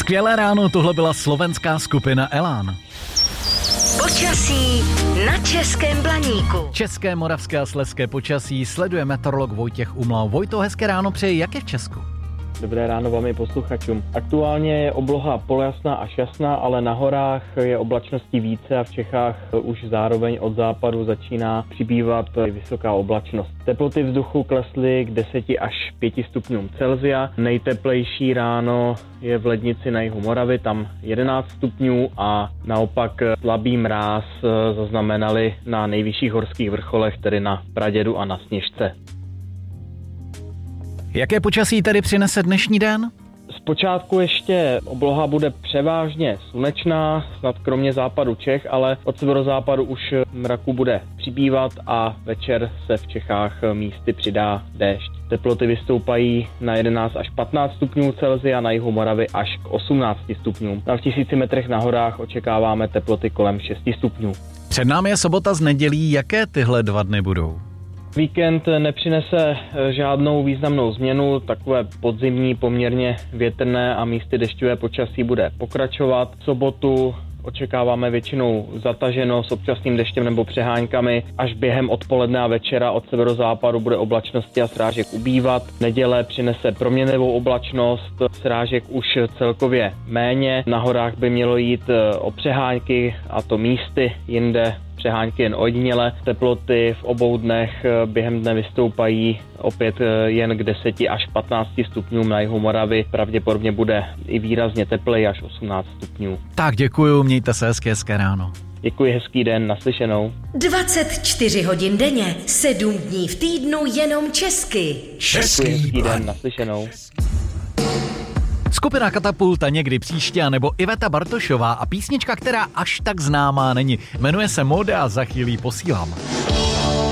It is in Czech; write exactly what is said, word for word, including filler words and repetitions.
Skvělé ráno, tohle byla slovenská skupina Elán. Počasí na Českém Blaníku. České, moravské a slezské počasí sleduje meteorolog Vojtěch Umlau. Vojto, hezké ráno přeji, jak je v Česku? Dobré ráno vám i posluchačům. Aktuálně je obloha polojasná až jasná, ale na horách je oblačností více a v Čechách už zároveň od západu začíná přibývat vysoká oblačnost. Teploty vzduchu klesly k deseti až pěti stupňům Celsia. Nejteplejší ráno je v Lednici na jihu Moravy, tam jedenáct stupňů a naopak slabý mráz zaznamenali na nejvyšších horských vrcholech, tedy na Pradědu a na Sněžce. Jaké počasí tedy přinese dnešní den? Zpočátku ještě obloha bude převážně slunečná, snad kromě západu Čech, ale od severozápadu už mraku bude přibývat a večer se v Čechách místy přidá déšť. Teploty vystoupají na jedenáct až patnáct stupňů Celsia, na jihu Moravy až k osmnácti stupňům. Na v tisíci metrech na horách očekáváme teploty kolem šesti stupňů. Před námi je sobota s nedělí, jaké tyhle dva dny budou? Víkend nepřinese žádnou významnou změnu, takové podzimní, poměrně větrné a místy dešťové počasí bude pokračovat. V sobotu očekáváme většinou zataženo s občasným deštěm nebo přeháňkami. Až během odpoledne a večera od severozápadu bude oblačnosti a srážek ubývat. Neděle přinese proměnlivou oblačnost, srážek už celkově méně. Na horách by mělo jít o přeháňky, a to místy, jinde přeháňky jen ojediněle. Teploty v obou dnech během dne vystoupají opět jen k deseti až patnácti stupňům, na jihu Moravy. Pravděpodobně bude i výrazně tepleji až osmnáct stupňů. Tak děkuju, mějte se hezké, hezké ráno. Děkuji, hezký den, naslyšenou. dvacet čtyři hodin denně, sedm dní v týdnu jenom česky. Český Děkuji, hezký den, naslyšenou. Skupina Katapulta někdy příště, nebo Iveta Bartošová a písnička, která až tak známá není. Jmenuje se Móda a za chvíli posílám.